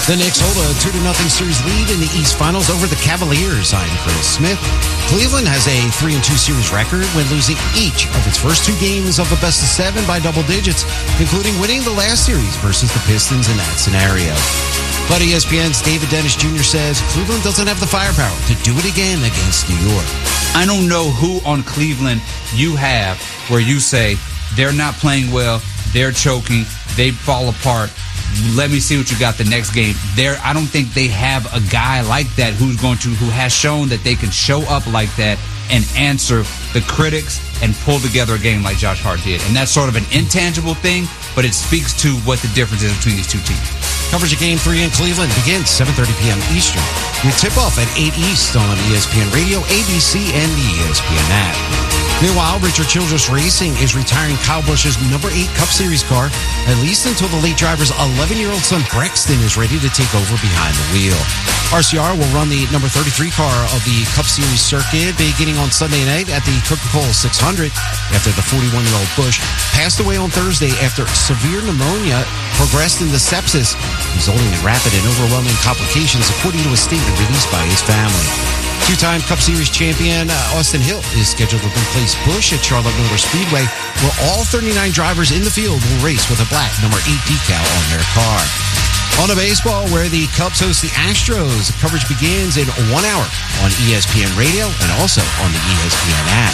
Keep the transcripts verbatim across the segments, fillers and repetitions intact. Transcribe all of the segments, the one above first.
The Knicks hold a two to nothing series lead in the East Finals over the Cavaliers. I'm Chris Smith. Cleveland has a three and two series record when losing each of its first two games of a best of seven by double digits, including winning the last series versus the Pistons in that scenario. But E S P N's David Dennis Junior says Cleveland doesn't have the firepower to do it again against New York. I don't know who on Cleveland you have where you say they're not playing well, they're choking, they fall apart. Let me see what you got the next game. There, I don't think they have a guy like that who's going to, who has shown that they can show up like that and answer the critics and pull together a game like Josh Hart did. And that's sort of an intangible thing, but it speaks to what the difference is between these two teams. Coverage of Game three in Cleveland begins seven thirty p.m. Eastern, with tip-off at eight East on E S P N Radio, A B C, and the E S P N app. Meanwhile, Richard Childress Racing is retiring Kyle Busch's number eight Cup Series car, at least until the late driver's eleven-year-old son Brexton is ready to take over behind the wheel. R C R will run the number thirty-three car of the Cup Series circuit beginning on Sunday night at the Coca-Cola six hundred after the forty-one-year-old Busch passed away on Thursday after severe pneumonia progressed into sepsis, resulting in rapid and overwhelming complications, according to a statement released by his family. Two-time Cup Series champion uh, Austin Hill is scheduled to replace Busch at Charlotte Motor Speedway, where all thirty-nine drivers in the field will race with a black number eight decal on their car. On to baseball, where the Cubs host the Astros. Coverage begins in one hour on E S P N Radio and also on the E S P N app.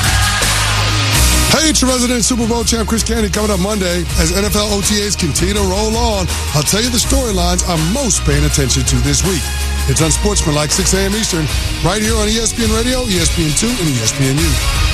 Hey, it's your resident Super Bowl champ Chris Candy coming up Monday as N F L O T As continue to roll on. I'll tell you the storylines I'm most paying attention to this week. It's Unsportsmanlike, six a.m. Eastern, right here on E S P N Radio, E S P N two, and E S P N U.